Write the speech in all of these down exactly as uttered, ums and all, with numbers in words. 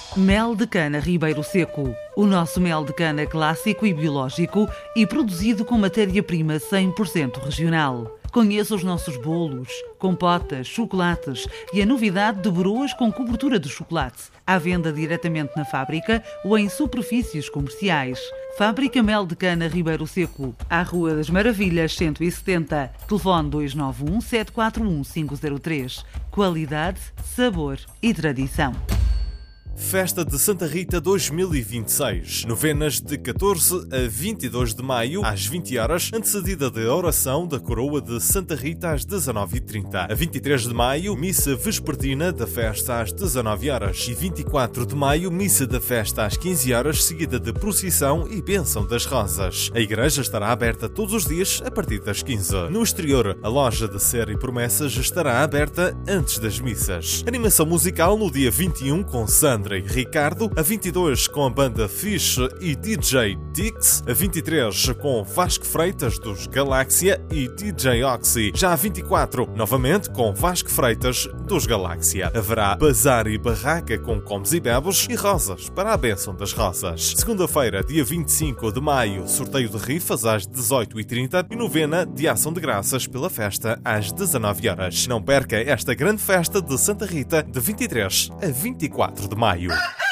Mel de cana Ribeiro Seco. O nosso mel de cana clássico e biológico e produzido com matéria-prima cem por cento regional. Conheça os nossos bolos, compotas, chocolates e a novidade de broas com cobertura de chocolate. À venda diretamente na fábrica ou em superfícies comerciais. Fábrica Mel de Cana Ribeiro Seco, à Rua das Maravilhas cento e setenta. Telefone dois nove um, sete quatro um, cinco zero três. Qualidade, sabor e tradição. Festa de Santa Rita dois mil e vinte e seis. Novenas de catorze a vinte e dois de maio, às vinte horas, antecedida de oração da coroa de Santa Rita às dezanove e trinta. A vinte e três de maio, missa vespertina da festa às dezanove horas. E vinte e quatro de maio, missa da festa às quinze horas, seguida de procissão e bênção das rosas. A igreja estará aberta todos os dias a partir das quinze. No exterior, a loja de Cera e Promessas estará aberta antes das missas. Animação musical no dia vinte e um com Sandra e Ricardo, a vinte e dois com a banda Fish e D J Dix, a vinte e três com Vasco Freitas dos Galáxia e D J Oxy, já a vinte e quatro novamente com Vasco Freitas dos Galáxia. Haverá bazar e barraca com comes e bebes e rosas para a bênção das rosas. Segunda-feira, dia vinte e cinco de maio, sorteio de rifas às dezoito e trinta e novena de ação de graças pela festa às dezanove horas. Não perca esta grande festa de Santa Rita de vinte e três a vinte e quatro de maio.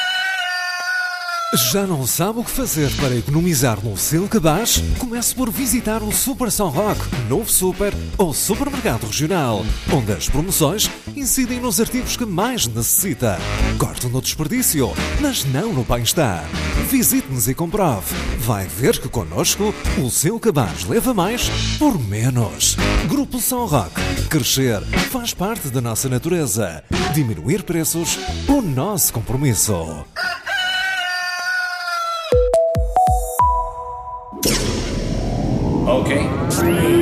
Já não sabe o que fazer para economizar no seu cabaz? Comece por visitar o Super São Roque, novo super ou supermercado regional, onde as promoções incidem nos artigos que mais necessita. Corte no desperdício, mas não no bem-estar. Visite-nos e comprove. Vai ver que connosco o seu cabaz leva mais por menos. Grupo São Roque. Crescer faz parte da nossa natureza. Diminuir preços, o nosso compromisso. Okay.